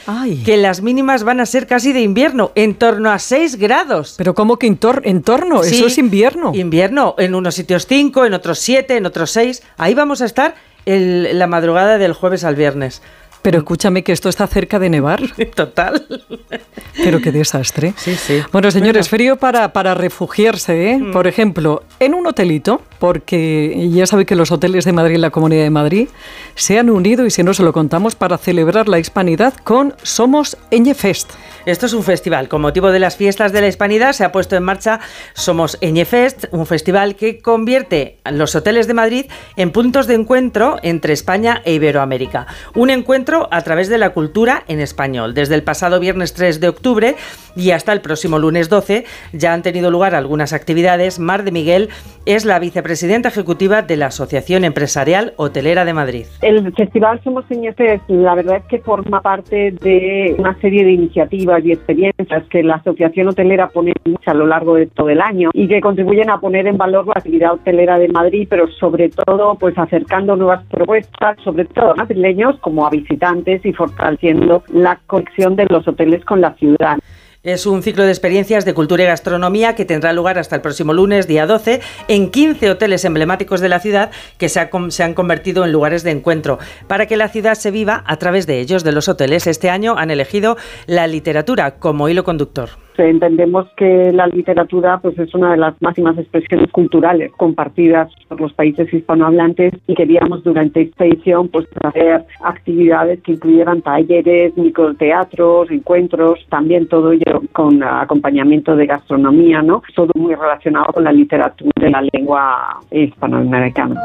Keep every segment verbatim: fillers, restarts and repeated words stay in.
Ay. que las mínimas van a ser casi de invierno, en torno a seis grados. ¿Pero cómo que en, tor- en torno? Sí, Eso es invierno. Invierno, en unos sitios cinco, en otros siete, en otros seis. Ahí vamos a estar el, la madrugada del jueves al viernes. Pero escúchame que esto está cerca de nevar. Total. Pero qué desastre. Sí, sí. Bueno, señores, Bueno. frío para, para refugiarse, ¿eh? Mm. Por ejemplo, en un hotelito, porque ya sabe que los hoteles de Madrid y la Comunidad de Madrid se han unido, y si no se lo contamos, para celebrar la Hispanidad con Somos Eñefest. Esto es un festival. Con motivo de las fiestas de la Hispanidad se ha puesto en marcha Somos Eñefest, un festival que convierte los hoteles de Madrid en puntos de encuentro entre España e Iberoamérica. Un encuentro a través de la cultura en español. Desde el pasado viernes tres de octubre y hasta el próximo lunes doce ya han tenido lugar algunas actividades. Mar de Miguel es la vicepresidenta ejecutiva de la Asociación Empresarial Hotelera de Madrid. El Festival Somos Eñefest, la verdad es que forma parte de una serie de iniciativas y experiencias que la Asociación Hotelera pone en marcha a lo largo de todo el año y que contribuyen a poner en valor la actividad hotelera de Madrid, pero sobre todo pues acercando nuevas propuestas, sobre todo a madrileños como a visitantes, y fortaleciendo la conexión de los hoteles con la ciudad. Es un ciclo de experiencias de cultura y gastronomía que tendrá lugar hasta el próximo lunes, día doce, en quince hoteles emblemáticos de la ciudad que se, ha, se han convertido en lugares de encuentro. Para que la ciudad se viva a través de ellos, de los hoteles, este año han elegido la literatura como hilo conductor. Entendemos que la literatura pues es una de las máximas expresiones culturales compartidas por los países hispanohablantes, y queríamos durante esta edición pues hacer actividades que incluyeran talleres, microteatros, encuentros, también todo ello con acompañamiento de gastronomía, ¿no? Todo muy relacionado con la literatura de la lengua hispanoamericana.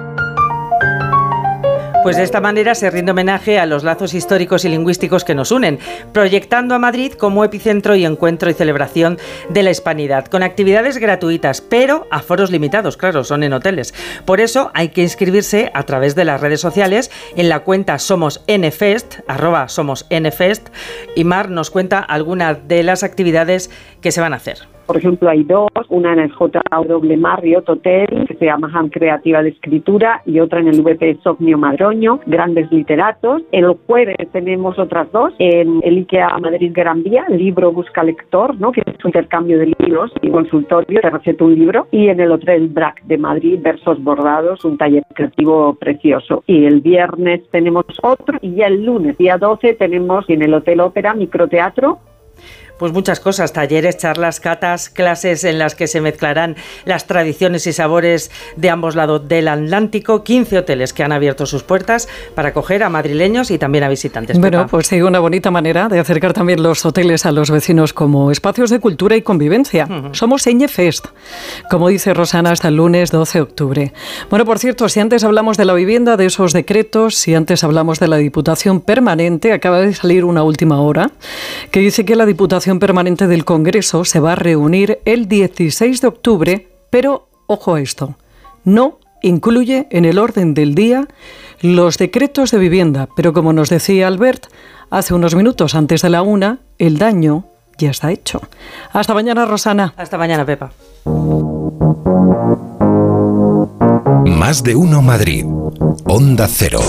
Pues de esta manera se rinde homenaje a los lazos históricos y lingüísticos que nos unen, proyectando a Madrid como epicentro y encuentro y celebración de la Hispanidad, con actividades gratuitas, pero a foros limitados, claro, son en hoteles. Por eso hay que inscribirse a través de las redes sociales en la cuenta Somos Eñefest, arroba Somos Eñefest, y Mar nos cuenta algunas de las actividades que se van a hacer. Por ejemplo, hay dos, una en el J W Marriott Hotel, que se llama Ham Creativa de Escritura, y otra en el V P Sogno Madroño, Grandes Literatos. El jueves tenemos otras dos, en el IKEA Madrid Gran Vía, Libro Busca Lector, ¿no? Que es un intercambio de libros y consultorio, te receta un libro, y en el Hotel Drac de Madrid, Versos Bordados, un taller creativo precioso. Y el viernes tenemos otro, y ya el lunes, día doce, tenemos en el Hotel Ópera Microteatro. Pues muchas cosas, talleres, charlas, catas, clases en las que se mezclarán las tradiciones y sabores de ambos lados del Atlántico, quince hoteles que han abierto sus puertas para acoger a madrileños y también a visitantes. Bueno, Pepa. pues sí, una bonita manera de acercar también los hoteles a los vecinos como espacios de cultura y convivencia. Uh-huh. Somos Eñefest, como dice Rosana, hasta el lunes doce de octubre. Bueno, por cierto, si antes hablamos de la vivienda, de esos decretos, si antes hablamos de la Diputación Permanente, acaba de salir una última hora que dice que la Diputación Permanente del Congreso se va a reunir el dieciséis de octubre, pero ojo a esto, no incluye en el orden del día los decretos de vivienda, pero como nos decía Albert hace unos minutos antes de la una, el daño ya está hecho. Hasta mañana, Rosana. Hasta mañana, Pepa. Más de uno Madrid, Onda Cero.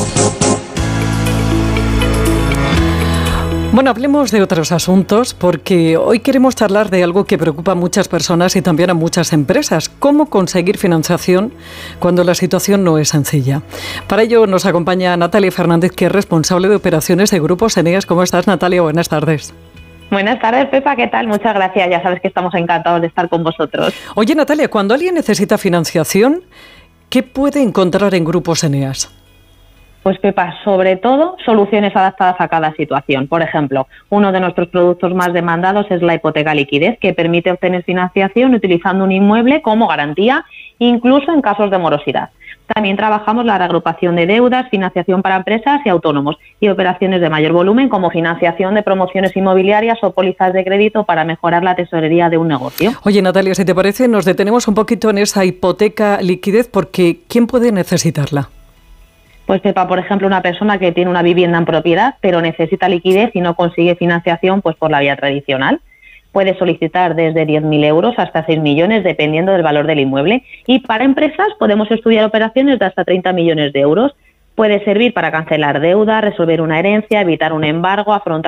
Bueno, hablemos de otros asuntos, porque hoy queremos charlar de algo que preocupa a muchas personas y también a muchas empresas: cómo conseguir financiación cuando la situación no es sencilla. Para ello nos acompaña Natalia Fernández, que es responsable de operaciones de Grupos Eneas. ¿Cómo estás, Natalia? Buenas tardes. Buenas tardes, Pepa, ¿qué tal? Muchas gracias, ya sabes que estamos encantados de estar con vosotros. Oye, Natalia, cuando alguien necesita financiación, ¿qué puede encontrar en Grupos Eneas? Pues Pepa, sobre todo soluciones adaptadas a cada situación. Por ejemplo, uno de nuestros productos más demandados es la hipoteca liquidez, que permite obtener financiación utilizando un inmueble como garantía, incluso en casos de morosidad. También trabajamos la reagrupación de deudas, financiación para empresas y autónomos, y operaciones de mayor volumen como financiación de promociones inmobiliarias o pólizas de crédito para mejorar la tesorería de un negocio. Oye, Natalia, si te parece, nos detenemos un poquito en esa hipoteca liquidez, porque ¿quién puede necesitarla? Pues Pepa, por ejemplo, una persona que tiene una vivienda en propiedad pero necesita liquidez y no consigue financiación pues por la vía tradicional. Puede solicitar desde diez mil euros hasta seis millones, dependiendo del valor del inmueble. Y para empresas podemos estudiar operaciones de hasta treinta millones de euros. Puede servir para cancelar deuda, resolver una herencia, evitar un embargo, afrontar